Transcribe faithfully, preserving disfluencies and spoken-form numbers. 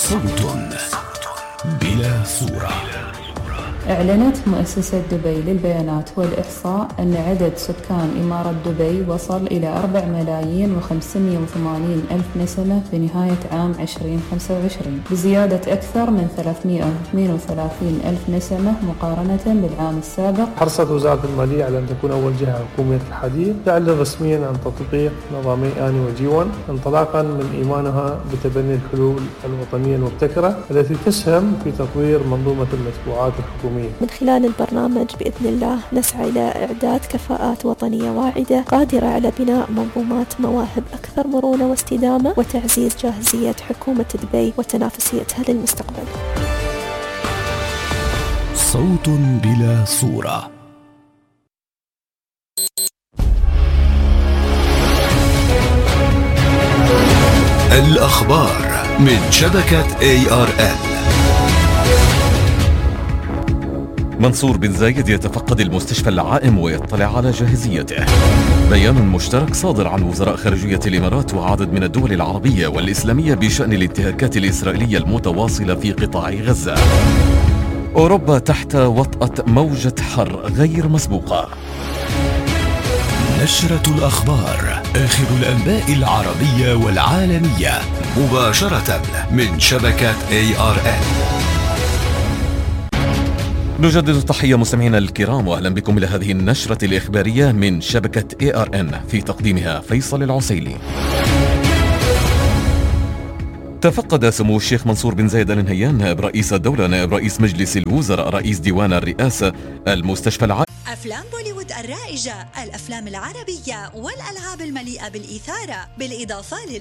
صوت بلا صورة. أعلنت مؤسسة دبي للبيانات والإحصاء أن عدد سكان إمارة دبي وصل إلى أربعة ملايين وخمسمائة وثمانين ألف نسمة في نهاية عام عشرين خمسة وعشرين، بزيادة أكثر من ثلاثمائة واثنين وثلاثين ألف نسمة مقارنة بالعام السابق. حرصت وزارة المالية على أن تكون أول جهة حكومية الحديث تعلن رسميا عن تطبيق نظامي آني وجيون، انطلاقا من إيمانها بتبني الحلول الوطنية المبتكرة التي تسهم في تطوير منظومة المدفوعات الحكومية. من خلال البرنامج بإذن الله نسعى إلى إعداد كفاءات وطنية واعدة قادرة على بناء منظومات مواهب أكثر مرونة واستدامة وتعزيز جاهزية حكومة دبي وتنافسيتها للمستقبل. صوت بلا صورة. الأخبار من شبكة إيه آر إل. منصور بن زايد يتفقد المستشفى العائم ويطلع على جاهزيته. بيان مشترك صادر عن وزراء خارجية الإمارات وعدد من الدول العربية والإسلامية بشأن الانتهاكات الإسرائيلية المتواصلة في قطاع غزة. أوروبا تحت وطأة موجة حر غير مسبوقة. نشرة الأخبار، آخر الأنباء العربية والعالمية مباشرة من شبكة إيه آر إل. نجدد التحية مستمعينا الكرام وأهلا بكم إلى هذه النشرة الإخبارية من شبكة إيه آر إن، في تقديمها فيصل العسيلي. تفقد سمو الشيخ منصور بن زايد آل نهيان نائب رئيس الدولة نائب رئيس مجلس الوزراء رئيس ديوان الرئاسة المستشفى العام. أفلام بوليوود الرائجة، الأفلام العربية والألعاب المليئة بالإثارة، بالإضافة لل